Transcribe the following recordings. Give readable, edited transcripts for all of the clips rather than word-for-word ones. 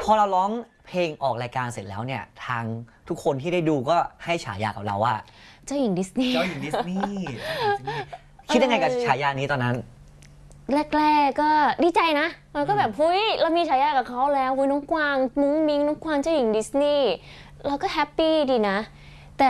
พอเราร้องเพลงออกรายการเสร็จแล้วเนี่ยทางทุกคนที่ได้ดูก็ให้ฉายากับเราว่าเจ้าหญิงดิสนีย์เจ้าหญิงดิสนีย์คิดยังไงกับฉายานี้ตอนนั้นแรกๆก็ดีใจนะมันก็แบบเฮ้ยเรามีฉายากับเขาแล้วเฮ้ยน้องกวางมุ้งมิ้งน้องกวางเจ้าหญิงดิสนีย์เราก็แฮปปี้ดีนะแต่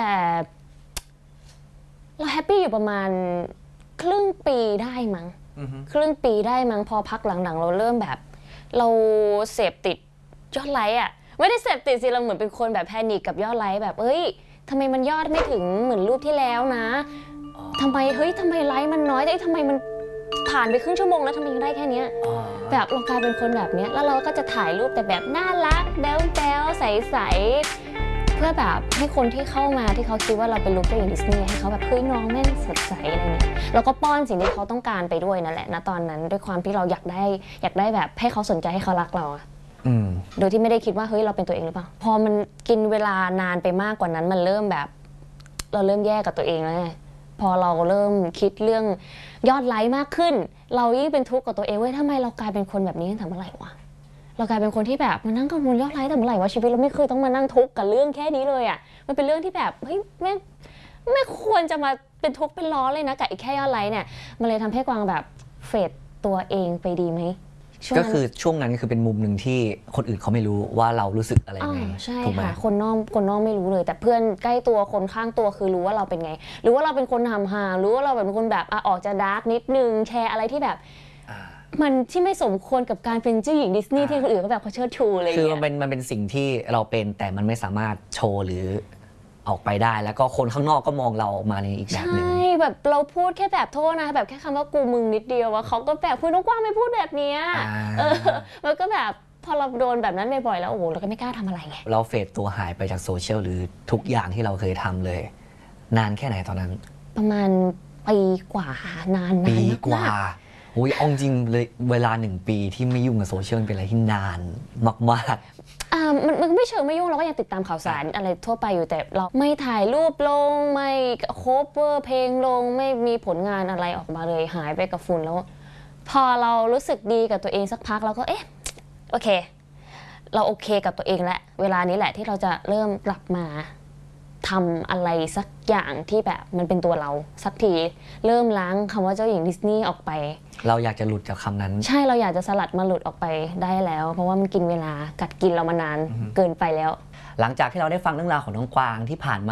เราแฮปปี้อยู่ประมาณครึ่งปีได้มั้งครึ่งปีได้มั้งพอพักหลังๆเราเริ่มแบบเราเสพติดยอดไลค์อ่ะไม่ได้เสพติดสิเราเหมือนเป็นคนแบบแพนิคกับยอดไลค์แบบเอ้ยทำไมมันยอดไม่ถึงเหมือนรูปที่แล้วนะทำไมไลค์มันน้อยทำไมมันผ่านไปครึ่งชั่วโมงแล้วทำไมยังได้แค่นี้แบบเรากลายเป็นคนแบบนี้แล้วเราก็จะถ่ายรูปแต่แบบน่ารักแบ๊วๆใสๆเพื่อแบบให้คนที่เข้ามาที่เขาคิดว่าเราเป็นลูกเจ้าหญิงดิสนีย์ให้เขาแบบเฮ้ยน้องแม่งสดใสอะไรเงี้ยแล้วก็ป้อนสิ่งที่เขาต้องการไปด้วยนั่นแหละณตอนนั้นด้วยความที่เราอยากได้แบบให้เขาสนใจให้เขารักเราโดยที่ไม่ได้คิดว่าเฮ้ยเราเป็นตัวเองหรือเปล่าพอมันกินเวลานานไปมากกว่านั้นมันเริ่มแบบเราเริ่มแย่กับตัวเองแล้วไงพอเราเริ่มคิดเรื่องยอดไลค์มากขึ้นเรายิ่งเป็นทุกข์กับตัวเองเว้ยทำไมเรากลายเป็นคนแบบนี้ตั้งแต่เมื่อไหร่วะเรากลายเป็นคนที่แบบมานั่งกังวลยอดไลค์แต่เมื่อไหร่วะชีวิตเราไม่เคยต้องมานั่งทุกข์กับเรื่องแค่นี้เลยอ่ะมันเป็นเรื่องที่แบบเฮ้ยไม่ควรจะมาเป็นทุกข์เป็นร้อนเลยนะกับอีกแค่ยอดไลค์เนี่ยมันเลยทำให้กวางแบบเฟดตัวเองไปดีไหมก็คือช่วงนั้นคือเป็นมุมหนึ่งที่คนอื่นเขาไม่รู้ว่าเรารู้สึกอะไรไงใช่ค่ะคนนอกไม่รู้เลยแต่เพื่อนใกล้ตัวคนข้างตัวคือรู้ว่าเราเป็นไงรู้ว่าเราเป็นคนหำรู้ว่าเราเป็นคนแบบออกจะดาร์กนิดนึงแชร์อะไรที่แบบมันที่ไม่สมควรกับการเป็นเจ้าหญิงดิสนีย์ที่คนอื่นเขาแบบเขาเชิดชูอะไรอย่างเงี้ยคือมันเป็นสิ่งที่เราเป็นแต่มันไม่สามารถโชว์หรือออกไปได้แล้วก็คนข้างนอกก็มองเราออกมาในอีกแบบนึงใช่แบบเราพูดแค่แบบโทษนะแบบแค่คำว่ากูมึงนิดเดียวว่าเขาก็แบบพูดน้องกว้างไม่พูดแบบนี้มันก็แบบพอเราโดนแบบนั้นบ่อยๆแล้วโอ้โหเราก็ไม่กล้าทำอะไรไงเราเฟดตัวหายไปจากโซเชียลหรือทุกอย่างที่เราเคยทำเลยนานแค่ไหนตอนนั้นประมาณปีกว่านานปีกว่าโอ้ยเอาจริงเลยเวลา1 ปีที่ไม่ยุ่งกับโซเชียลเป็นอะไรที่นานมากมันไม่เชิงไม่ยุ่งเราก็ยังติดตามข่าวสารอะไรทั่วไปอยู่แต่เราไม่ถ่ายรูปลงไม่โคเวอร์เพลงลงไม่มีผลงานอะไรออกมาเลยหายไปกับฝุ่นแล้วพอเรารู้สึกดีกับตัวเองสักพักเราก็โอเคเราโอเคกับตัวเองแล้วเวลานี้แหละที่เราจะเริ่มกลับมาทำอะไรสักอย่างที่แบบมันเป็นตัวเราสักทีเริ่มล้างคำว่าเจ้าหญิงดิสนีย์ออกไปเราอยากจะหลุดจากคำนั้นใช่เราอยากจะสลัดมาหลุดออกไปได้แล้วเพราะว่ามันกินเวลากัดกินเรามานานเกินไปแล้วหลังจากที่เราได้ฟังเรื่องราวของน้องกวางที่ผ่านมา